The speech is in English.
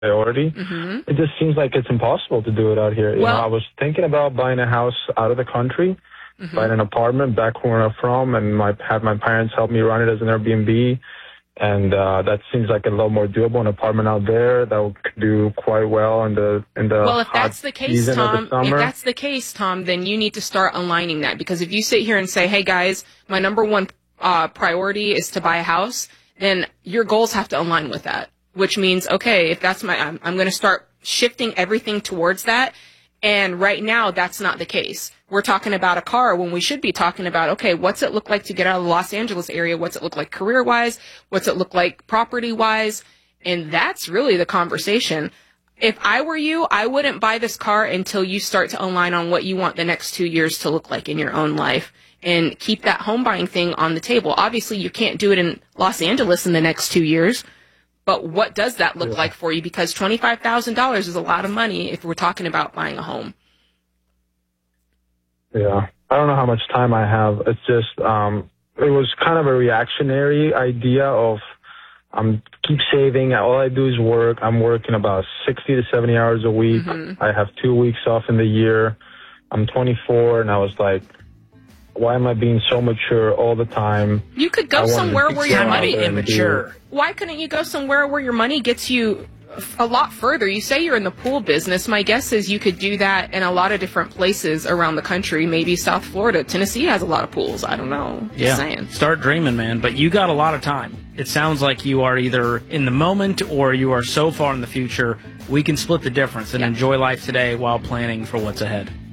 priority. It just seems like it's impossible to do it out here. You know, I was thinking about buying a house out of the country, buying an apartment back where I'm from, and have my parents help me run it as an Airbnb. And that seems like a little more doable. An apartment out there that will do quite well in the well, if hot that's the case, season Tom, of the summer. if that's the case, Tom, then you need to start aligning that, because if you sit here and say, "Hey guys, my number one priority is to buy a house," then your goals have to align with that. Which means, okay, if that's I'm going to start shifting everything towards that. And right now, that's not the case. We're talking about a car when we should be talking about, okay, what's it look like to get out of the Los Angeles area? What's it look like career-wise? What's it look like property-wise? And that's really the conversation. If I were you, I wouldn't buy this car until you start to align on what you want the next 2 years to look like in your own life, and keep that home buying thing on the table. Obviously, you can't do it in Los Angeles in the next 2 years. But what does that look like for you? Because $25,000 is a lot of money if we're talking about buying a home. Yeah. I don't know how much time I have. It's just, it was kind of a reactionary idea of keep saving. All I do is work. I'm working about 60 to 70 hours a week. I have 2 weeks off in the year. I'm 24, and I was like, why am I being so mature all the time? You could go somewhere where your money immature. Why couldn't you go somewhere where your money gets you a lot further? You say you're in the pool business. My guess is you could do that in a lot of different places around the country. Maybe South Florida. Tennessee has a lot of pools. I don't know. Just saying. Start dreaming, man. But you got a lot of time. It sounds like you are either in the moment or you are so far in the future. We can split the difference and enjoy life today while planning for what's ahead.